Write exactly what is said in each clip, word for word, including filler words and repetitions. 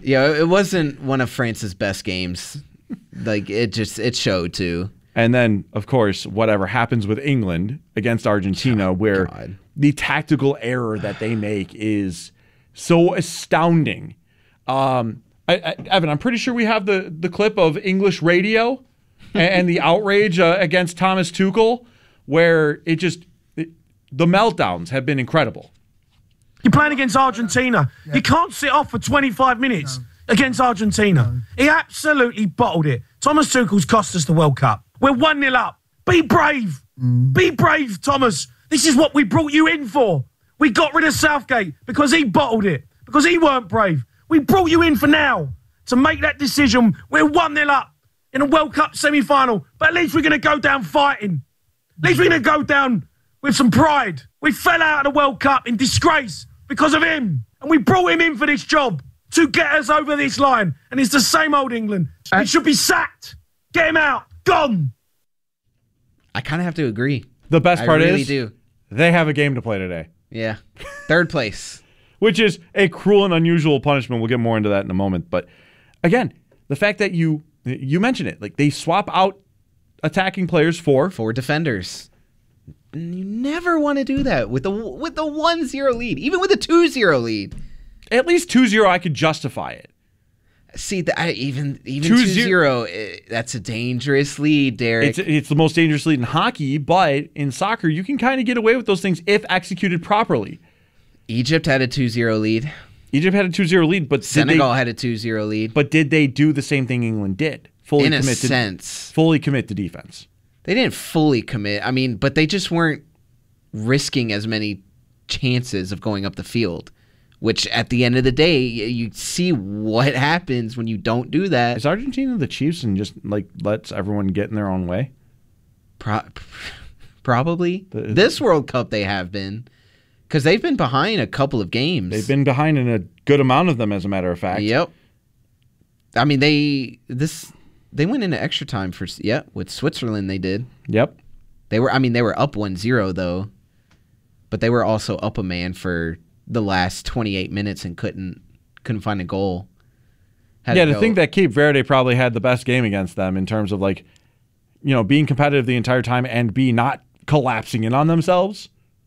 Yeah, it wasn't one of France's best games. Like, it just, it showed too. And then, of course, whatever happens with England against Argentina, oh, where God. the tactical error that they make is so astounding. Um, I, I, Evan, I'm pretty sure we have the, the clip of English radio and, and the outrage uh, against Thomas Tuchel, where it just, it, the meltdowns have been incredible. You're playing against Argentina. Yeah. You can't sit off for twenty-five minutes no. against Argentina. No. He absolutely bottled it. Thomas Tuchel's cost us the World Cup. We're one nil up. Be brave. Mm. Be brave, Thomas. This is what we brought you in for. We got rid of Southgate because he bottled it, because he weren't brave. We brought you in for now to make that decision. We're one nil up in a World Cup semi-final, but at least we're going to go down fighting. At least we're going to go down with some pride. We fell out of the World Cup in disgrace because of him, and we brought him in for this job to get us over this line, and it's the same old England. He should be sacked. Get him out. Gone. I kind of have to agree. The best part I really is do. They have a game to play today. Yeah. Third place. Which is a cruel and unusual punishment. We'll get more into that in a moment. But again, the fact that you you mentioned it, like they swap out attacking players for for defenders. And you never want to do that with the with the one zero lead, even with a two zero lead. At least two zero, I could justify it. See, the, I, even even two zero, that's a dangerous lead, Derek. It's, it's the most dangerous lead in hockey, but in soccer, you can kind of get away with those things if executed properly. Egypt had a two zero lead. Egypt had a two zero lead, but Senegal they, had a two zero lead. But did they do the same thing England did? Fully in a commit sense. To, fully commit to defense. They didn't fully commit. I mean, but they just weren't risking as many chances of going up the field. Which, at the end of the day, you see what happens when you don't do that. Is Argentina the Chiefs and just like lets everyone get in their own way? Pro- probably. The, this World Cup they have been. Because they've been behind a couple of games. They've been behind in a good amount of them, as a matter of fact. Yep. I mean, they this they went into extra time for, yeah, with Switzerland they did. Yep. They were, I mean, they were up one zero, though. But they were also up a man for the last twenty-eight minutes and couldn't couldn't find a goal. Had yeah, to to go. think that Cape Verde probably had the best game against them in terms of like, you know, being competitive the entire time and B, not collapsing in on themselves.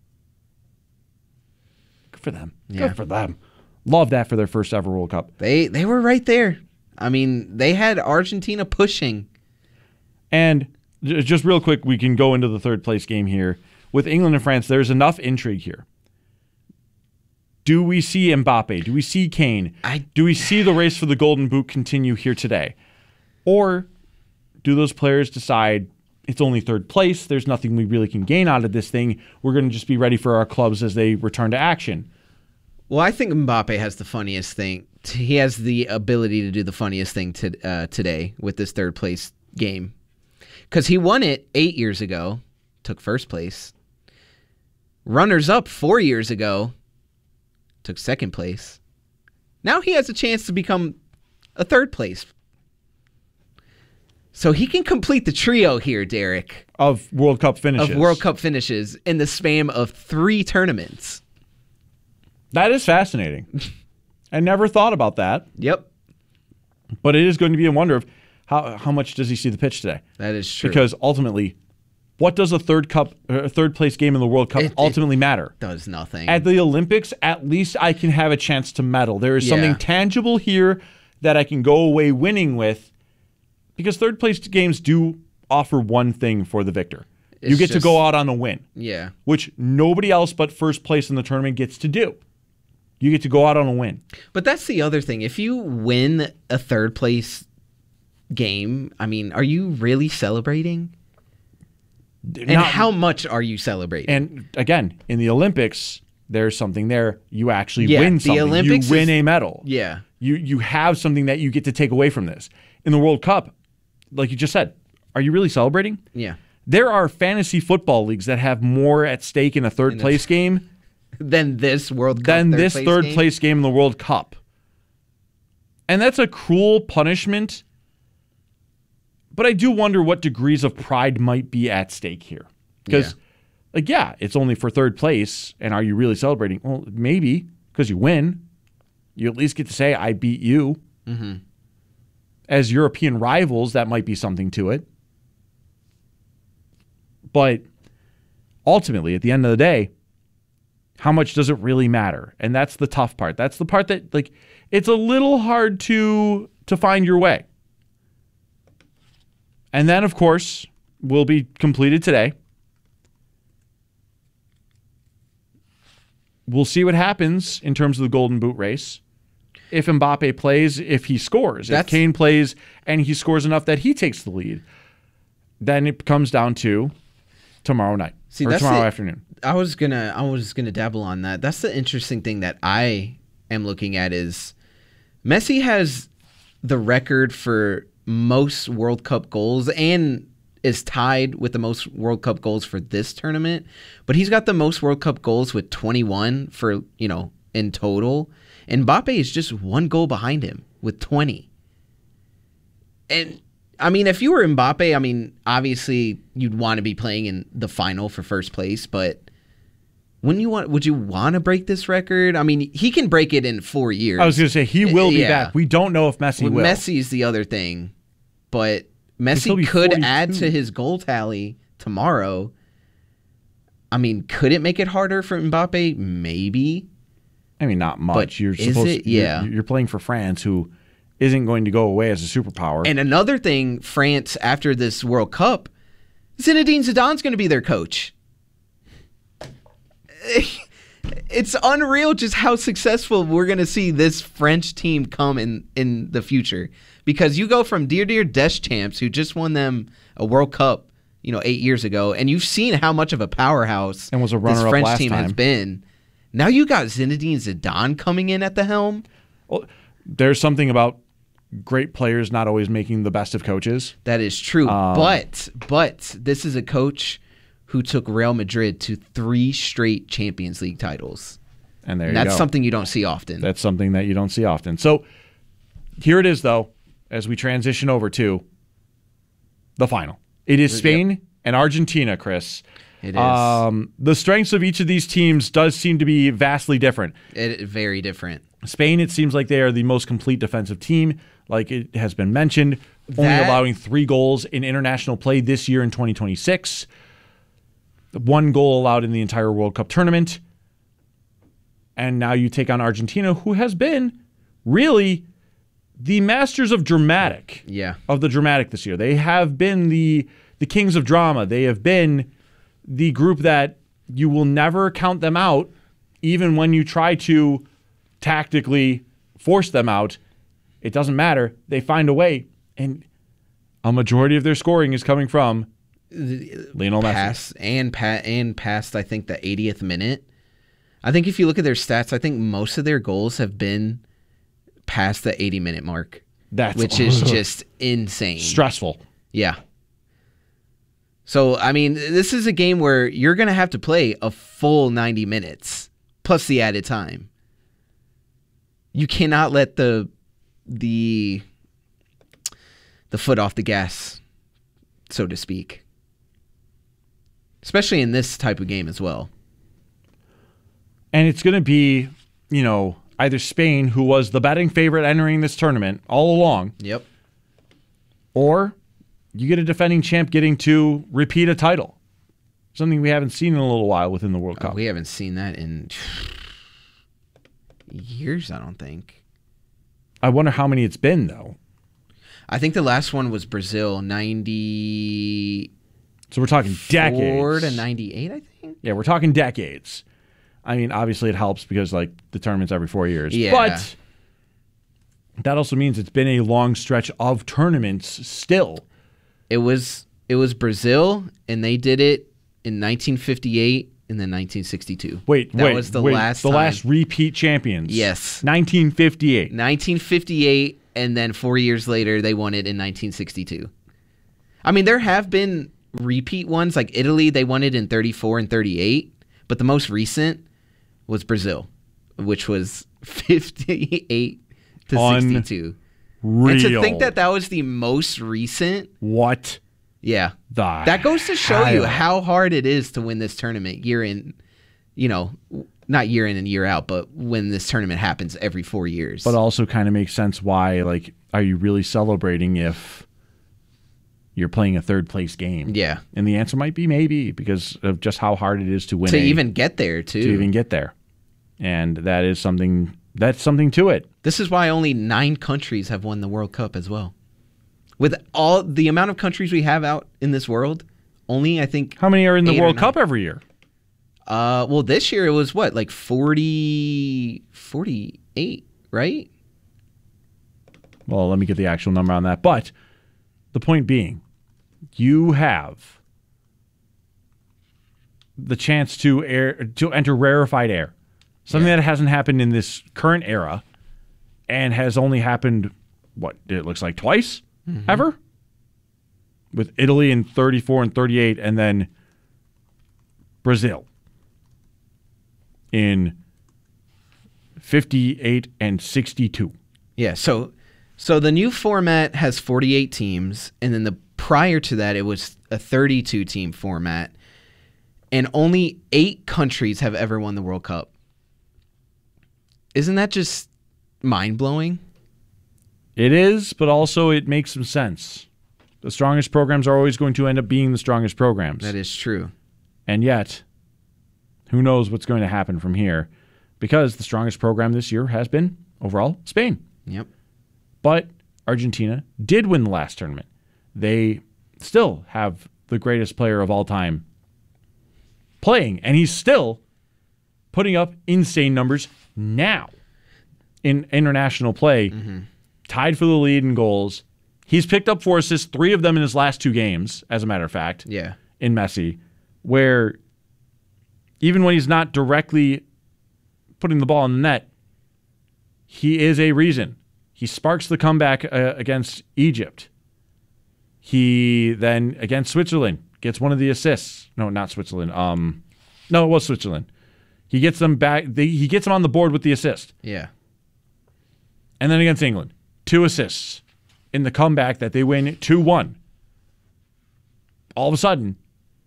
Good for them. Yeah. Good for them. Love that for their first ever World Cup. They they were right there. I mean, they had Argentina pushing. And just real quick, we can go into the third place game here. With England and France, there's enough intrigue here. Do we see Mbappe? Do we see Kane? I, do we see the race for the Golden Boot continue here today? Or do those players decide it's only third place, there's nothing we really can gain out of this thing, we're going to just be ready for our clubs as they return to action? Well, I think Mbappe has the funniest thing. He has the ability to do the funniest thing to, uh, today with this third place game. Because he won it eight years ago, took first place. Runners up four years ago, took second place. Now he has a chance to become a third place. So he can complete the trio here, Derek. Of World Cup finishes. Of World Cup finishes in the span of three tournaments. That is fascinating. I never thought about that. Yep. But it is going to be a wonder of how, how much does he see the pitch today? That is true. Because ultimately, what does a third cup, a third place game in the World Cup it, ultimately it matter? Does nothing. At the Olympics, at least I can have a chance to medal. There is yeah. something tangible here that I can go away winning with, because third place games do offer one thing for the victor. It's you get just, to go out on a win. Yeah. Which nobody else but first place in the tournament gets to do. You get to go out on a win. But that's the other thing. If you win a third place game, I mean, are you really celebrating? And Not, how much are you celebrating? And again, in the Olympics, there's something there. You actually yeah, win something. The Olympics you win is, a medal. Yeah. You you have something that you get to take away from this. In the World Cup, like you just said, are you really celebrating? Yeah. There are fantasy football leagues that have more at stake in a third in place a, game than this World Cup. Than third this place third game? place game in the World Cup. And that's a cruel punishment. But I do wonder what degrees of pride might be at stake here. Because, yeah. like, yeah, it's only for third place, and are you really celebrating? Well, maybe, because you win. You at least get to say, I beat you. Mm-hmm. As European rivals, that might be something to it. But ultimately, at the end of the day, how much does it really matter? And that's the tough part. That's the part that, like, it's a little hard to to find your way. And then, of course, will be completed today. We'll see what happens in terms of the Golden Boot race. If Mbappe plays, if he scores. That's, if Kane plays and he scores enough that he takes the lead, then it comes down to tomorrow night see, or that's tomorrow the, afternoon. I was gonna, I was gonna dabble on that. That's the interesting thing that I am looking at is Messi has the record for most World Cup goals and is tied with the most World Cup goals for this tournament, but he's got the most World Cup goals with twenty-one for, you know, in total. And Mbappe is just one goal behind him with twenty. And I mean, if you were Mbappe, I mean, obviously you'd want to be playing in the final for first place, but wouldn't you want, would you want to break this record? I mean, he can break it in four years. I was going to say, he will be yeah. back. We don't know if Messi well, will. Messi's the other thing, but Messi could add to his goal tally tomorrow. I mean, could it make it harder for Mbappe? Maybe. I mean, not much. But you're is supposed it? Yeah. You're, you're playing for France, who isn't going to go away as a superpower. And another thing, France, after this World Cup, Zinedine Zidane's going to be their coach. It's unreal just how successful we're going to see this French team come in, in the future. Because you go from Didier Deschamps, who just won them a World Cup, you know, eight years ago, and you've seen how much of a powerhouse and was a this runner-up French last team time. has been. Now you got Zinedine Zidane coming in at the helm. Well, there's something about great players not always making the best of coaches. That is true. Um, but but this is a coach who took Real Madrid to three straight Champions League titles. And there and you that's go. something you don't see often. That's something that you don't see often. So here it is, though, as we transition over to the final. It is Spain yep. and Argentina, Chris. It is. Um, the strengths of each of these teams does seem to be vastly different. It, very different. Spain, it seems like they are the most complete defensive team, like it has been mentioned, that, only allowing three goals in international play this year in twenty twenty-six. One goal allowed in the entire World Cup tournament. And now you take on Argentina, who has been really the masters of dramatic. Yeah. Of the dramatic this year. They have been the the kings of drama. They have been the group that you will never count them out, even when you try to tactically force them out. It doesn't matter. They find a way. And a majority of their scoring is coming from Lionel Messi. Pass and, pa- and past, I think, the eightieth minute. I think if you look at their stats, I think most of their goals have been past the eighty-minute mark. That's which is just insane. Stressful. Yeah. So, I mean, this is a game where you're going to have to play a full ninety minutes plus the added time. You cannot let the the the foot off the gas, so to speak. Especially in this type of game as well. And it's going to be, you know, either Spain, who was the betting favorite entering this tournament all along. Yep. Or you get a defending champ getting to repeat a title. Something we haven't seen in a little while within the World Cup. Oh, we haven't seen that in years, I don't think. I wonder how many it's been, though. I think the last one was Brazil, ninety. So we're talking decades. Four to ninety-eight, I think. Yeah, we're talking decades. I mean, obviously it helps because, like, the tournament's every four years. Yeah. But that also means it's been a long stretch of tournaments still. It was it was Brazil, and they did it in nineteen fifty-eight and then nineteen sixty-two. Wait, that wait, was the wait, last the time. last repeat champions. Yes, nineteen fifty-eight. nineteen fifty-eight, and then four years later they won it in nineteen sixty-two. I mean, there have been repeat ones like Italy. They won it in thirty-four and thirty-eight, but the most recent was Brazil, which was fifty-eight to sixty-two. Real. And to think that that was the most recent. What? Yeah. The that goes to show hell? you how hard it is to win this tournament year in, you know, not year in and year out, but when this tournament happens every four years. But also kind of makes sense why, like, are you really celebrating if you're playing a third place game? Yeah. And the answer might be maybe, because of just how hard it is to win. To a, even get there, too. To even get there. And that is something, that's something to it. This is why only nine countries have won the World Cup as well. With all the amount of countries we have out in this world, only, I think... How many are in the eight World or Cup nine. every year? Uh, well, this year it was what, like forty, forty-eight, right? Well, let me get the actual number on that. But the point being, you have the chance to air to enter rarefied air, something Yeah. that hasn't happened in this current era, and has only happened, what it looks like twice Mm-hmm. ever, with Italy in thirty-four and thirty-eight, and then Brazil in fifty-eight and sixty-two. Yeah, so so the new format has forty-eight teams, and then the prior to that it was a thirty-two team format, and only eight countries have ever won the World Cup. Isn't that just mind-blowing? It is, but also it makes some sense. The strongest programs are always going to end up being the strongest programs. That is true. And yet, who knows what's going to happen from here, because the strongest program this year has been, overall, Spain. Yep. But Argentina did win the last tournament. They still have the greatest player of all time playing, and he's still putting up insane numbers now in international play, Mm-hmm. tied for the lead in goals. He's picked up four assists, three of them in his last two games, as a matter of fact, Yeah. in Messi, where even when he's not directly putting the ball in the net, he is a reason. He sparks the comeback uh, against Egypt. He then, against Switzerland, gets one of the assists. No, not Switzerland. Um, no, it was Switzerland. He gets them back. They, he gets them on the board with the assist. Yeah. And then against England, two assists in the comeback that they win two one. All of a sudden,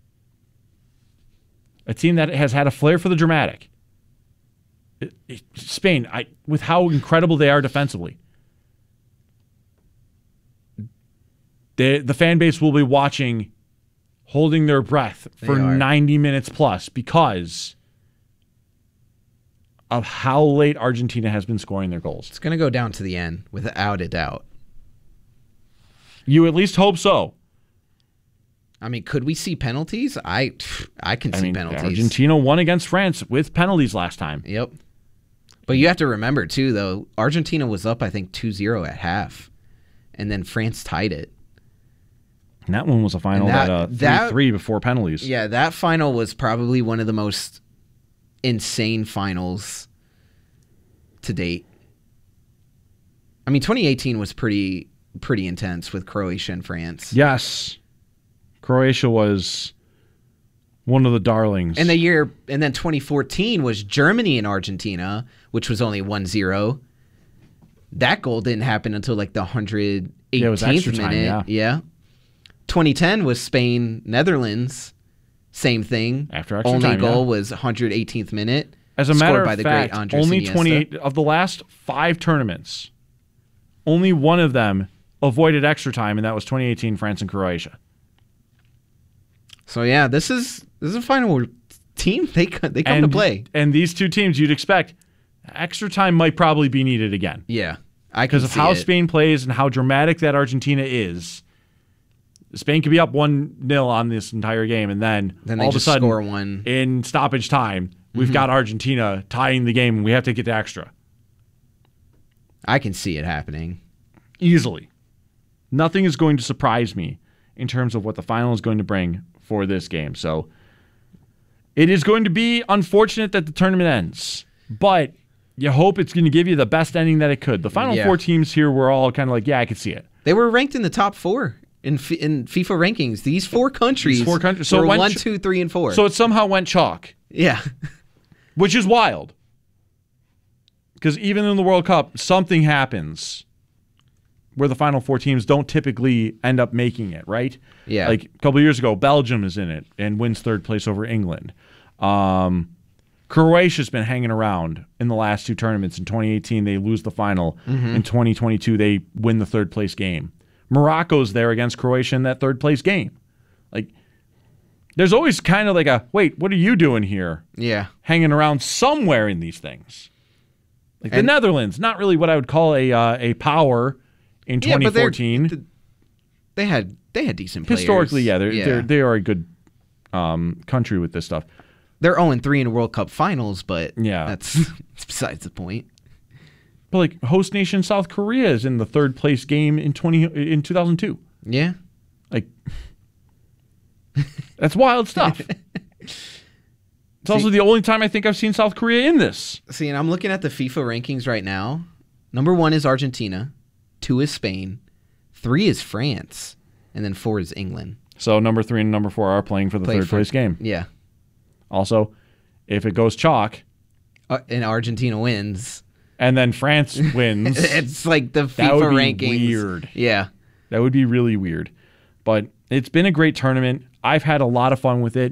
a team that has had a flair for the dramatic, it, it, Spain, I, with how incredible they are defensively, they, the fan base will be watching, holding their breath for They are. ninety minutes plus, because of how late Argentina has been scoring their goals. It's going to go down to the end, without a doubt. You at least hope so. I mean, could we see penalties? I I can I see mean, penalties. Argentina won against France with penalties last time. Yep. But you have to remember, too, though, Argentina was up, I think, two zero at half, and then France tied it. And that one was a final And that- that, uh, that- three three before penalties. Yeah, that final was probably one of the most insane finals to date. I mean, twenty eighteen was pretty pretty intense with Croatia and France. Yes. Croatia was one of the darlings. And the year and then twenty fourteen was Germany and Argentina, which was only one zero. That goal didn't happen until like the one hundred eighteenth Yeah, it was extra minute. time, yeah. yeah. twenty ten was Spain, Netherlands. Same thing. After extra Only time, goal yeah. was one hundred eighteenth minute. As a scored matter by of the fact, great Andres only Iniesta. twenty-eight of the last five tournaments, only one of them avoided extra time, and that was twenty eighteen France and Croatia. So yeah, this is this is a final where team they co- they come and, to play. And these two teams, you'd expect extra time might probably be needed again. Yeah, I can Because of see how it. Spain plays and how dramatic that Argentina is. Spain could be up one nil on this entire game, and then, Then they all of a just sudden, score one. in stoppage time, we've Mm-hmm. got Argentina tying the game, and we have to get to extra. I can see it happening. Easily. Nothing is going to surprise me in terms of what the final is going to bring for this game. So it is going to be unfortunate that the tournament ends, but you hope it's going to give you the best ending that it could. The final Yeah. four teams here were all kind of like, yeah, I could see it. They were ranked in the top four in F- in FIFA rankings. These four countries, These four countries- so were it went one, ch- two, three, and four. So it somehow went chalk, yeah, which is wild. Because even in the World Cup, something happens where the final four teams don't typically end up making it, right? Yeah. Like a couple of years ago, Belgium is in it and wins third place over England. Um, Croatia's been hanging around in the last two tournaments. In twenty eighteen, they lose the final. Mm-hmm. In twenty twenty-two, they win the third place game. Morocco's there against Croatia in that third place game. Like, there's always kind of like a, wait, what are you doing here? Yeah. Hanging around somewhere in these things. Like and, the Netherlands, not really what I would call a uh, a power in yeah, twenty fourteen. But they had they had decent players. Historically, yeah, they're, yeah. They're, they are a good um, country with this stuff. They're oh and three in World Cup finals, but yeah. that's, that's besides the point. But like host nation South Korea is in the third place game in twenty in two thousand two. Yeah. Like that's wild stuff. It's see, also the only time I think I've seen South Korea in this. See, and I'm looking at the FIFA rankings right now. Number one is Argentina. Two is Spain. Three is France. And then four is England. So number three and number four are playing for the Play third for, place game. Yeah. Also, if it goes chalk. Uh, and Argentina wins. And then France wins. It's like the FIFA that would be rankings. Weird. Yeah. That would be really weird. But it's been a great tournament. I've had a lot of fun with it.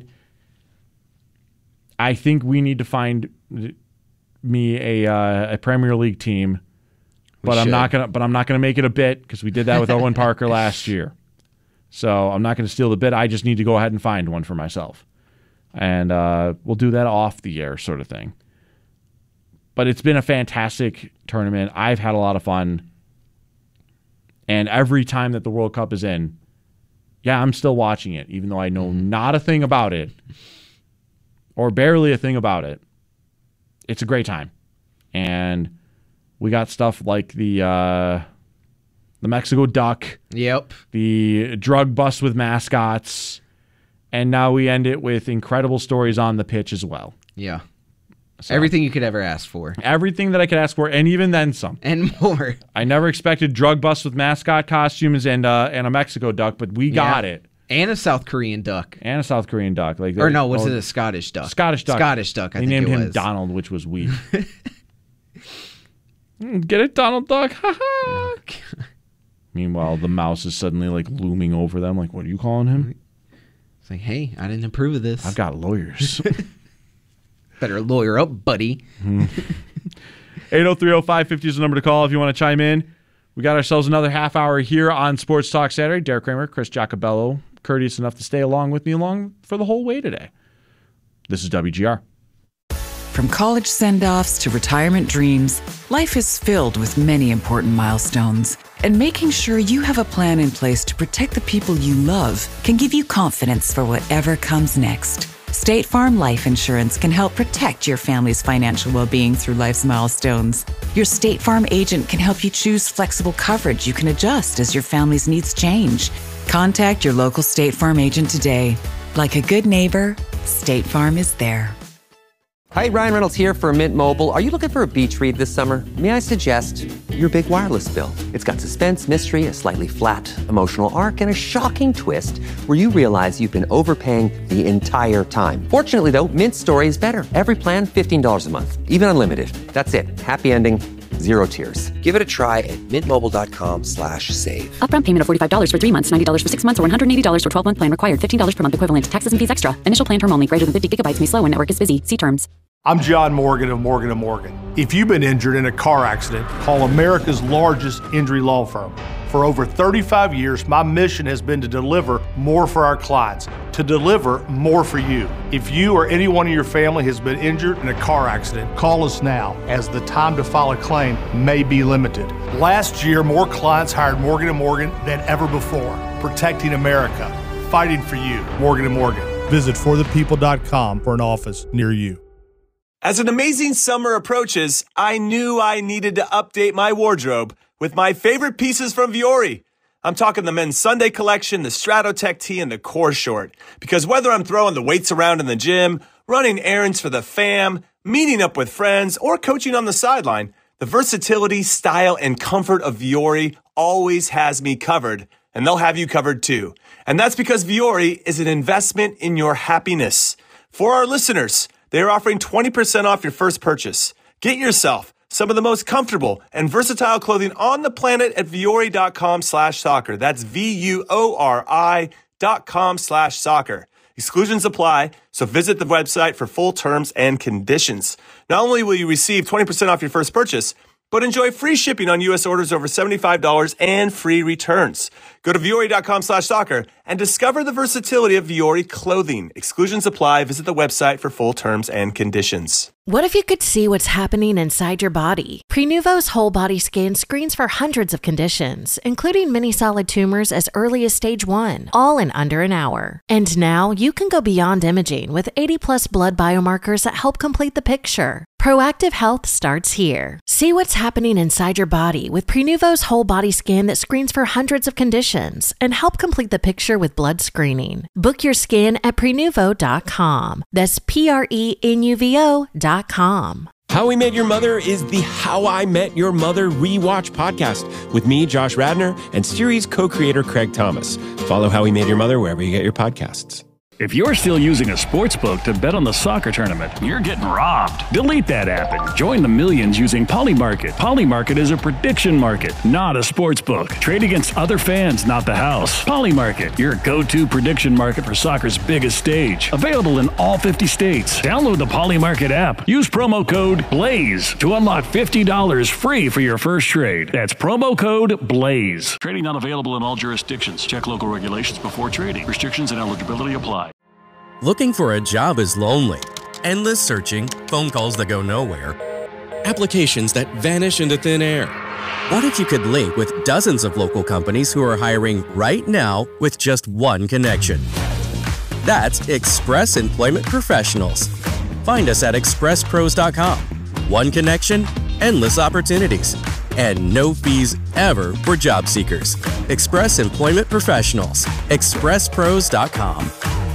I think we need to find me a uh, a Premier League team, but we I'm should. not gonna. But I'm not gonna make it a bit because we did that with Owen Parker last year. So I'm not gonna steal the bit. I just need to go ahead and find one for myself, and uh, we'll do that off the air, sort of thing. But it's been a fantastic tournament. I've had a lot of fun, and every time that the World Cup is in, yeah, I'm still watching it, even though I know not a thing about it. Or barely a thing about it. It's a great time. And we got stuff like the uh, the Mexico Duck. Yep. The drug bust with mascots. And now we end it with incredible stories on the pitch as well. Yeah. So, everything you could ever ask for. Everything that I could ask for, and even then some. And more. I never expected drug bust with mascot costumes and uh, and a Mexico Duck, but we got yeah. it. And a South Korean duck. And a South Korean duck. Like Or no, was oh, it a Scottish duck? Scottish duck. Scottish duck, I they think named it him was. Donald, which was weak. Get it, Donald Duck? Ha ha! Oh, meanwhile, the mouse is suddenly like looming over them. Like, what are you calling him? It's like, hey, I didn't approve of this. I've got lawyers. Better lawyer up, buddy. eight oh three oh five fifty is the number to call if you want to chime in. We got ourselves another half hour here on Sports Talk Saturday. Derek Kramer, Chris Giacobello, courteous enough to stay along with me along for the whole way today. This is W G R. From college send-offs to retirement dreams, life is filled with many important milestones. And making sure you have a plan in place to protect the people you love can give you confidence for whatever comes next. State Farm Life Insurance can help protect your family's financial well-being through life's milestones. Your State Farm agent can help you choose flexible coverage you can adjust as your family's needs change. Contact your local State Farm agent today. Like a good neighbor, State Farm is there. Hi, Ryan Reynolds here for Mint Mobile. Are you looking for a beach read this summer? May I suggest your big wireless bill? It's got suspense, mystery, a slightly flat, emotional arc, and a shocking twist where you realize you've been overpaying the entire time. Fortunately, though, Mint's story is better. Every plan, fifteen dollars a month, even unlimited. That's it. Happy ending. Zero tears. Give it a try at mintmobile.com slash save. Upfront payment of forty-five dollars for three months, ninety dollars for six months, or one hundred eighty dollars for twelve-month plan required. fifteen dollars per month equivalent. Taxes and fees extra. Initial plan term only. Greater than fifty gigabytes may slow when network is busy. See terms. I'm John Morgan of Morgan and Morgan. If you've been injured in a car accident, call America's largest injury law firm. For over thirty-five years, my mission has been to deliver more for our clients, to deliver more for you. If you or anyone in your family has been injured in a car accident, call us now, as the time to file a claim may be limited. Last year, more clients hired Morgan and Morgan than ever before, protecting America, fighting for you. Morgan and Morgan. Visit for the people dot com for an office near you. As an amazing summer approaches, I knew I needed to update my wardrobe with my favorite pieces from Vuori. I'm talking the men's Sunday collection, the Stratotech tee, and the core short. Because whether I'm throwing the weights around in the gym, running errands for the fam, meeting up with friends, or coaching on the sideline, the versatility, style, and comfort of Vuori always has me covered, and they'll have you covered too. And that's because Vuori is an investment in your happiness. For our listeners, they are offering twenty percent off your first purchase. Get yourself some of the most comfortable and versatile clothing on the planet at Vuori.com slash soccer. That's V U O R I dot com slash soccer. Exclusions apply, so visit the website for full terms and conditions. Not only will you receive twenty percent off your first purchase, but enjoy free shipping on U S orders over seventy-five dollars and free returns. Go to Vuori.com slash soccer and discover the versatility of Vuori clothing. Exclusions apply. Visit the website for full terms and conditions. What if you could see what's happening inside your body? Prenuvo's whole body scan screens for hundreds of conditions, including many solid tumors as early as stage one, all in under an hour. And now you can go beyond imaging with eighty plus blood biomarkers that help complete the picture. Proactive health starts here. See what's happening inside your body with Prenuvo's whole body scan that screens for hundreds of conditions and help complete the picture with blood screening. Book your scan at Prenuvo dot com. That's P R E N U V O dot com. How We Met Your Mother is the How I Met Your Mother rewatch podcast with me, Josh Radnor, and series co-creator Craig Thomas. Follow How We Met Your Mother wherever you get your podcasts. If you're still using a sports book to bet on the soccer tournament, you're getting robbed. Delete that app and join the millions using Polymarket. Polymarket is a prediction market, not a sports book. Trade against other fans, not the house. Polymarket, your go-to prediction market for soccer's biggest stage. Available in all fifty states. Download the Polymarket app. Use promo code BLAZE to unlock fifty dollars free for your first trade. That's promo code BLAZE. Trading not available in all jurisdictions. Check local regulations before trading. Restrictions and eligibility apply. Looking for a job is lonely. Endless searching, phone calls that go nowhere, applications that vanish into thin air. What if you could link with dozens of local companies who are hiring right now with just one connection? That's Express Employment Professionals. Find us at express pros dot com. One connection, endless opportunities, and no fees ever for job seekers. Express Employment Professionals. express pros dot com.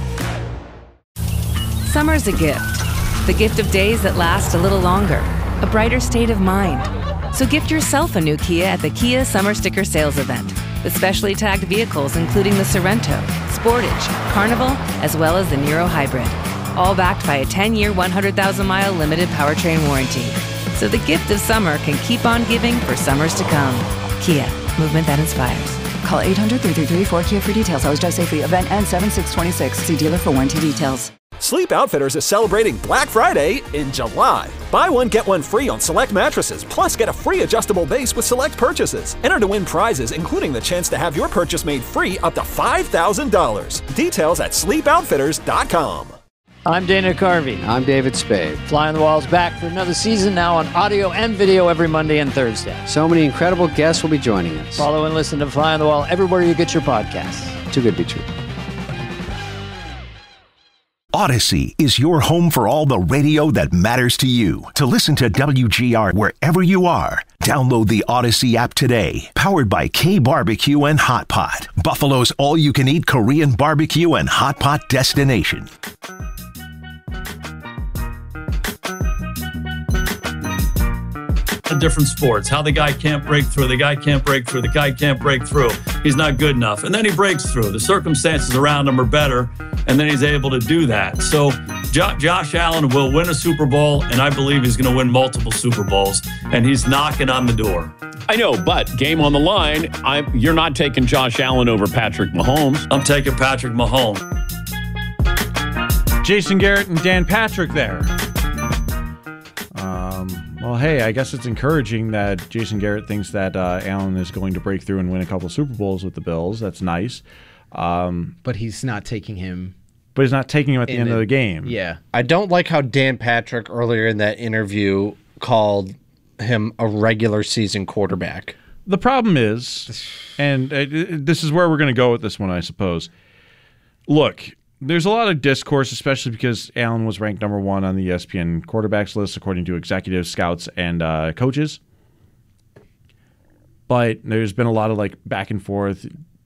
Summer's a gift. The gift of days that last a little longer. A brighter state of mind. So gift yourself a new Kia at the Kia Summer Sticker Sales Event. With specially tagged vehicles including the Sorrento, Sportage, Carnival, as well as the Niro Hybrid. All backed by a ten-year, one hundred thousand mile limited powertrain warranty. So the gift of summer can keep on giving for summers to come. Kia, movement that inspires. Call eight hundred, three three three, four Kia for details. Always drive safely. Event ends seven six twenty-six. See dealer for warranty details. Sleep Outfitters is celebrating Black Friday in July. Buy one, get one free on select mattresses, plus get a free adjustable base with select purchases. Enter to win prizes, including the chance to have your purchase made free up to five thousand dollars. Details at sleep outfitters dot com. I'm Dana Carvey. I'm David Spade. Fly on the Wall's back for another season, now on audio and video every Monday and Thursday. So many incredible guests will be joining us. Follow and listen to Fly on the Wall everywhere you get your podcasts. Too good to be true. Odyssey is your home for all the radio that matters to you. To listen to W G R wherever you are, download the Odyssey app today. Powered by K Barbecue and Hot Pot, Buffalo's all-you-can-eat Korean barbecue and hot pot destination. Different sports, how the guy can't break through, the guy can't break through, the guy can't break through. He's not good enough. And then he breaks through. The circumstances around him are better, and then he's able to do that. So jo- Josh Allen will win a Super Bowl, and I believe he's going to win multiple Super Bowls, and he's knocking on the door. I know, but game on the line, I'm, you're not taking Josh Allen over Patrick Mahomes. I'm taking Patrick Mahomes. Jason Garrett and Dan Patrick there. Um, well, hey, I guess it's encouraging that Jason Garrett thinks that uh, Allen is going to break through and win a couple Super Bowls with the Bills. That's nice. Um, but he's not taking him. But he's not taking him at the end a, of the game. Yeah. I don't like how Dan Patrick earlier in that interview called him a regular season quarterback. The problem is, and uh, this is where we're going to go with this one, I suppose. Look, there's a lot of discourse, especially because Allen was ranked number one on the E S P N quarterbacks list, according to executives, scouts, and uh, coaches. But there's been a lot of like back and forth,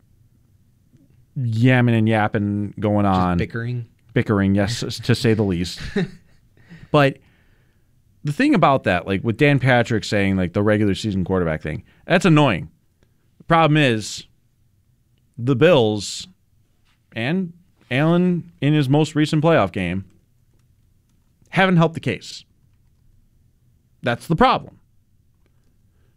yamming and yapping going on. Just bickering? Bickering, yes, to say the least. But the thing about that, like with Dan Patrick saying like the regular season quarterback thing, that's annoying. The problem is the Bills and Allen, in his most recent playoff game, haven't helped the case. That's the problem.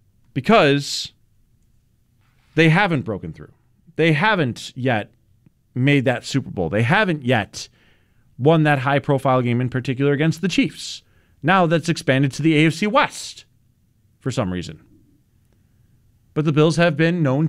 Because they haven't broken through. They haven't yet made that Super Bowl. They haven't yet won that high-profile game in particular against the Chiefs. Now that's expanded to the A F C West for some reason. But the Bills have been known